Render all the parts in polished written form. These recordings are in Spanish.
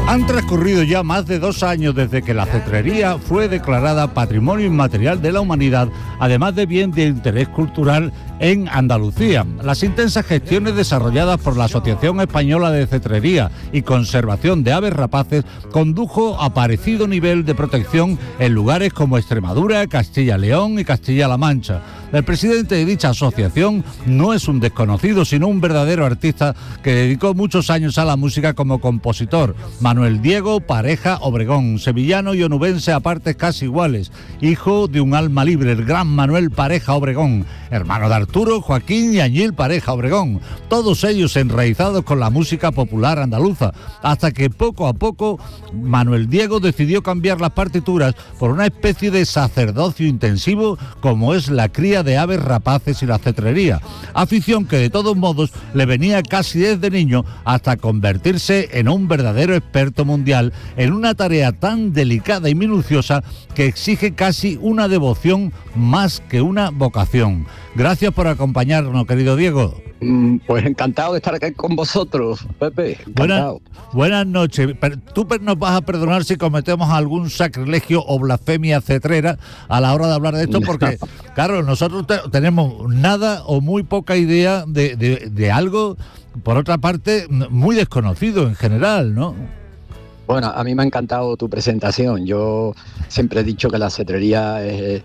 Han transcurrido ya más de 2 años desde que la cetrería fue declarada Patrimonio Inmaterial de la Humanidad, además de bien de interés cultural en Andalucía. Las intensas gestiones desarrolladas por la Asociación Española de Cetrería y Conservación de Aves Rapaces condujo a parecido nivel de protección en lugares como Extremadura, Castilla-León y Castilla-La Mancha. El presidente de dicha asociación no es un desconocido, sino un verdadero artista que dedicó muchos años a la música como compositor. Manuel Diego Pareja Obregón, sevillano y onubense a partes casi iguales, hijo de un alma libre, el gran Manuel Pareja Obregón, hermano de Arturo, Joaquín y Añil Pareja Obregón, todos ellos enraizados con la música popular andaluza, hasta que poco a poco Manuel Diego decidió cambiar las partituras por una especie de sacerdocio intensivo como es la cría de aves rapaces y la cetrería, afición que de todos modos le venía casi desde niño hasta convertirse en un verdadero experto mundial en una tarea tan delicada y minuciosa que exige casi una devoción más que una vocación. Gracias por acompañarnos, querido Diego. Pues encantado de estar aquí con vosotros, Pepe. Buenas noches. Tú nos vas a perdonar si cometemos algún sacrilegio o blasfemia cetrera a la hora de hablar de esto, porque, claro, nosotros tenemos nada o muy poca idea de algo, por otra parte, muy desconocido en general, ¿no? Bueno, a mí me ha encantado tu presentación. Yo siempre he dicho que la cetrería es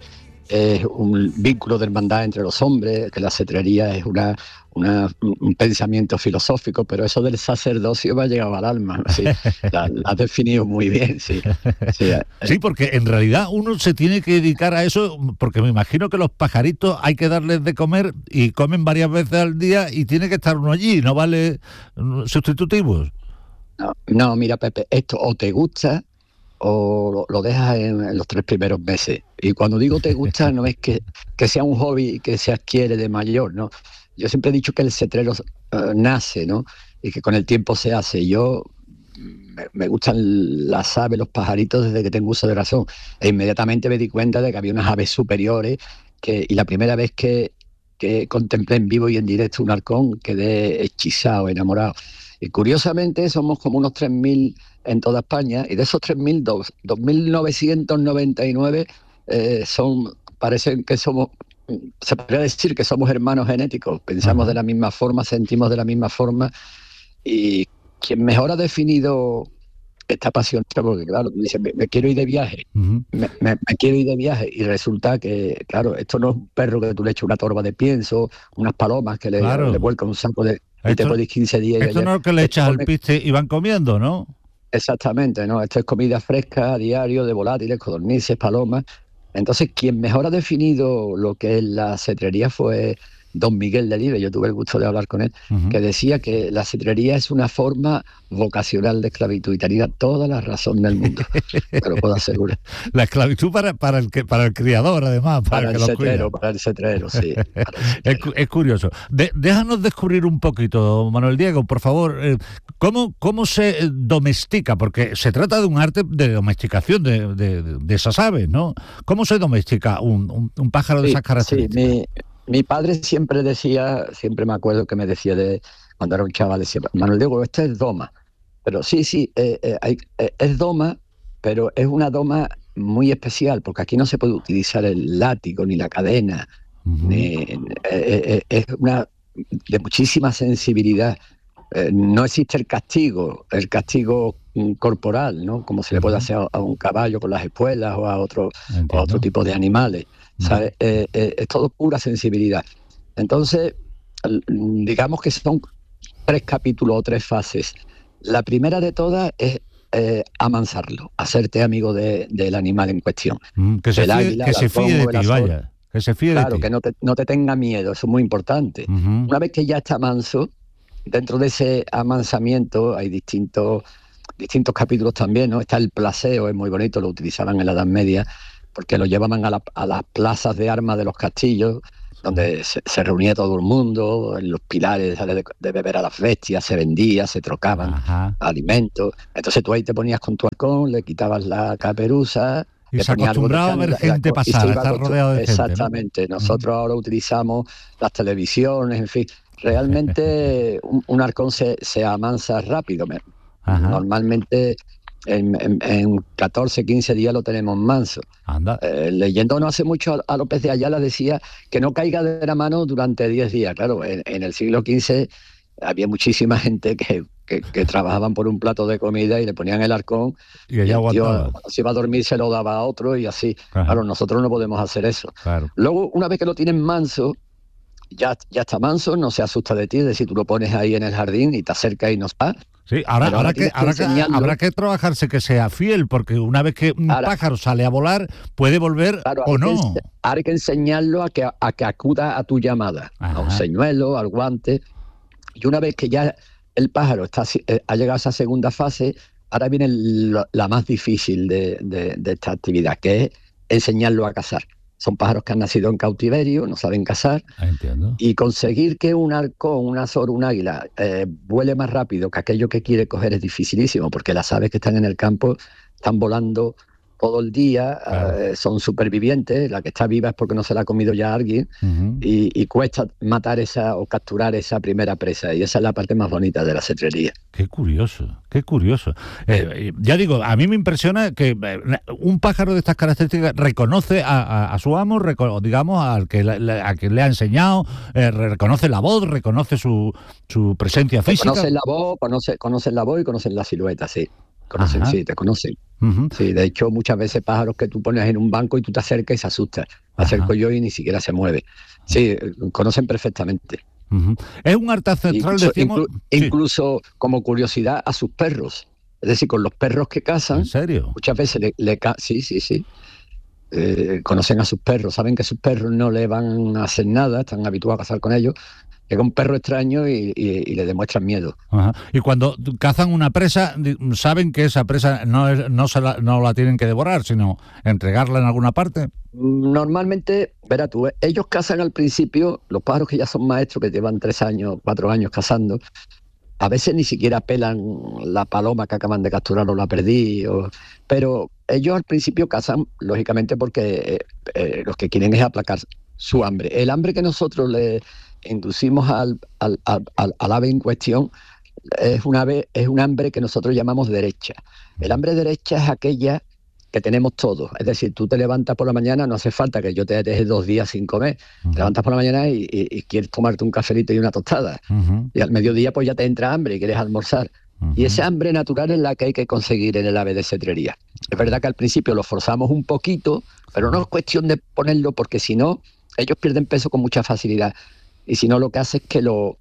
un vínculo de hermandad entre los hombres, que la cetrería es un pensamiento filosófico, pero eso del sacerdocio me ha llegado al alma. Sí, la has definido muy bien. Sí, sí, porque en realidad uno se tiene que dedicar a eso, porque me imagino que los pajaritos hay que darles de comer y comen varias veces al día y tiene que estar uno allí, no vale sustitutivos. No, mira, Pepe, esto o te gusta o lo dejas en los 3 primeros meses. Y cuando digo te gusta, no es que sea un hobby que se adquiere de mayor, ¿no? Yo siempre he dicho que el cetrero nace, ¿no? Y que con el tiempo se hace. Yo me gustan las aves, los pajaritos desde que tengo uso de razón. E inmediatamente me di cuenta de que había unas aves superiores y la primera vez que contemplé en vivo y en directo un halcón quedé hechizado, enamorado. Y curiosamente somos como unos 3.000 en toda España, y de esos 3.000, 2.999 parecen que somos, se podría decir que somos hermanos genéticos, pensamos de la misma forma, sentimos de la misma forma, y quien mejor ha definido esta pasión, porque claro, tú dices, me quiero ir de viaje, me quiero ir de viaje, y resulta que, claro, esto no es un perro que tú le echas una torba de pienso, unas palomas que le vuelcan un saco de... Y te puedes 15 días. Esto no es que le echas al piste y van comiendo, ¿no? Exactamente, ¿no? Esto es comida fresca a diario de volátiles, codornices, palomas. Entonces, quien mejor ha definido lo que es la cetrería fue don Miguel Delibes. Yo tuve el gusto de hablar con él, que decía que la cetrería es una forma vocacional de esclavitud, y tenía toda la razón del mundo, te lo puedo asegurar. La esclavitud para el criador, además, para el cetrero, sí. Es curioso. Déjanos descubrir un poquito, Manuel Diego, por favor, ¿cómo se domestica? Porque se trata de un arte de domesticación de esas aves, ¿no? ¿Cómo se domestica un pájaro de esas características? Sí, mi padre siempre me acuerdo que me decía cuando era un chaval, decía, Manuel Diego, esto es doma. Pero es doma, pero es una doma muy especial, porque aquí no se puede utilizar el látigo ni la cadena. Es una de muchísima sensibilidad. No existe el castigo corporal, ¿no? Como se le puede hacer a un caballo con las espuelas o a otro tipo de animales. ¿Sabes? Es todo pura sensibilidad. Entonces, digamos que son 3 capítulos o 3 fases. La primera de todas es amansarlo, hacerte amigo del animal en cuestión. Que se fíe de ti, vaya. Que se fíe de ti. Claro, que no te tenga miedo, eso es muy importante. Una vez que ya está manso, dentro de ese amansamiento hay distintos capítulos también, ¿no? Está el placeo, es muy bonito, lo utilizaban en la Edad Media, porque lo llevaban a las plazas de armas de los castillos, donde se reunía todo el mundo, en los pilares de beber a las bestias, se vendía, se trocaban alimentos. Entonces tú ahí te ponías con tu halcón, le quitabas la caperuza. Y se acostumbraba a ver gente pasar, estar rodeado de gente. Exactamente. Nosotros ahora utilizamos las televisiones, en fin. Realmente un halcón se amansa rápido. Normalmente en 14, 15 días lo tenemos manso. Anda. Leyendo no hace mucho a López de Ayala decía que no caiga de la mano durante 10 días. Claro, en el siglo XV había muchísima gente que trabajaban por un plato de comida y le ponían el arcón Y ella el tío, aguantaba. cuando se iba a dormir, se lo daba a otro y así. Ajá. Claro, nosotros no podemos hacer eso. Claro. Luego, una vez que lo tienen manso, ya está manso, no se asusta de ti, es decir, tú lo pones ahí en el jardín y te acerca y nos va. Sí, Pero ahora tienes que enseñarlo. habrá que trabajarse que sea fiel, porque una vez que un Ahora, pájaro sale a volar, puede volver claro, o no. hay que enseñarlo a que acuda a tu llamada, a un Ajá. señuelo, al guante. Y una vez que ya el pájaro ha llegado a esa segunda fase, ahora viene la más difícil de esta actividad, que es enseñarlo a cazar. Son pájaros que han nacido en cautiverio, no saben cazar, Entiendo. y conseguir que un halcón, un azor, un águila vuele más rápido que aquello que quiere coger es dificilísimo, porque las aves que están en el campo están volando todo el día, Claro. son supervivientes, la que está viva es porque no se la ha comido ya alguien, Ujú. y cuesta matar esa o capturar esa primera presa, y esa es la parte más bonita de la cetrería. Qué curioso, qué curioso. Ya digo, a mí me impresiona que un pájaro de estas características reconoce a su amo, digamos, a quien le ha enseñado, reconoce la voz, reconoce su presencia física. Conocen la voz, conocen la voz y conocen la silueta, sí. Conocen, Ajá. sí, te conocen. Ujú. Sí, de hecho, muchas veces pájaros que tú pones en un banco y tú te acercas y se asusta. Me acerco Ajá. yo y ni siquiera se mueve. Sí, conocen perfectamente. Ujú. Es un arte ancestral, Incluso, decíamos. Sí, incluso como curiosidad a sus perros. Es decir, con los perros que ¿en cazan, serio? muchas veces sí, sí, sí. Conocen a sus perros, saben que sus perros no le van a hacer nada, están habituados a cazar con ellos. Llega un perro extraño y le demuestran miedo. Ajá. Y cuando cazan una presa, saben que esa presa no la tienen que devorar, sino entregarla en alguna parte. Normalmente, verás tú, ellos cazan al principio, los pájaros que ya son maestros, que llevan 3 años, 4 años cazando, a veces ni siquiera pelan la paloma que acaban de capturar o la perdiz, pero ellos al principio cazan, lógicamente, porque los que quieren es aplacar su hambre. El hambre que nosotros le inducimos al ave en cuestión es un hambre que nosotros llamamos derecha. El hambre derecha es aquella que tenemos todos. Es decir, tú te levantas por la mañana, no hace falta que yo te deje 2 días sin comer. Uh-huh. Te levantas por la mañana y quieres tomarte un cafelito y una tostada. Uh-huh. Y al mediodía pues ya te entra hambre y quieres almorzar. Uh-huh. Y ese hambre natural es la que hay que conseguir en el ave de cetrería. Es verdad que al principio lo forzamos un poquito, pero no es cuestión de ponerlo, porque si no, ellos pierden peso con mucha facilidad. Y si no, lo que hace es que lo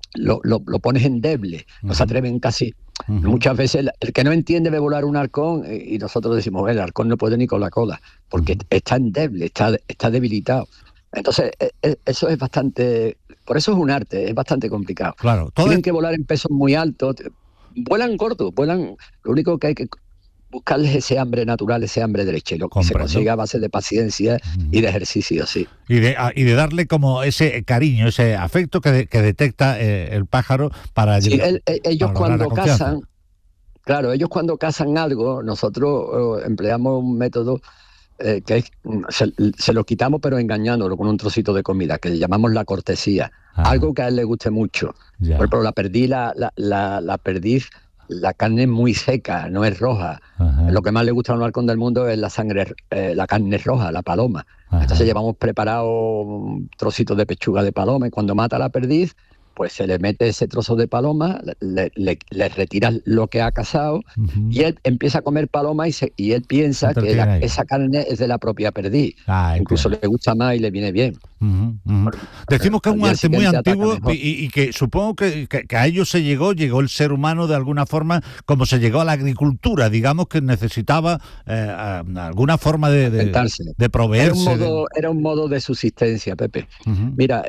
pones endeble. No se atreven casi. Muchas veces el que no entiende ve volar un halcón y nosotros decimos, el halcón no puede ni con la cola, porque está endeble, está debilitado. Entonces, eso es bastante... Por eso es un arte, es bastante complicado. Claro, tienen que volar en pesos muy altos, vuelan gordos, vuelan... Lo único que hay que buscarles ese hambre natural, ese hambre derecho, lo que se consigue a base de paciencia y de ejercicio, sí. Y de darle como ese cariño, ese afecto que detecta el pájaro para... Sí, ellos cuando cazan, claro, ellos cuando cazan algo, nosotros empleamos un método que es, se lo quitamos pero engañándolo con un trocito de comida, que le llamamos la cortesía. Algo que a él le guste mucho. Ya. Por ejemplo, la perdiz, la carne es muy seca, no es roja. Ajá. Lo que más le gusta a un halcón del mundo es la carne roja, la paloma. Ajá. Entonces llevamos preparado un trocito de pechuga de paloma y cuando mata a la perdiz, pues se le mete ese trozo de paloma, le retiras lo que ha cazado y él empieza a comer paloma y él piensa que esa carne es de la propia perdiz. Incluso le gusta más y le viene bien. Decimos que es un arte muy antiguo y que supongo que a ellos llegó el ser humano de alguna forma, como se llegó a la agricultura, digamos que necesitaba alguna forma de proveerse. Era un modo de subsistencia, Pepe. Mira,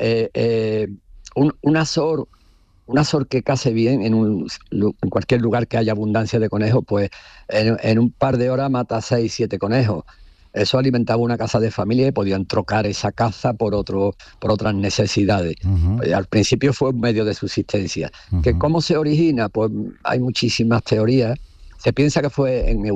un azor que case bien en cualquier lugar que haya abundancia de conejos, pues en un par de horas mata 6, 7 conejos. Eso alimentaba una casa de familia y podían trocar esa caza por otras necesidades. Pues al principio fue un medio de subsistencia. ¿Que cómo se origina? Pues hay muchísimas teorías. Se piensa que fue en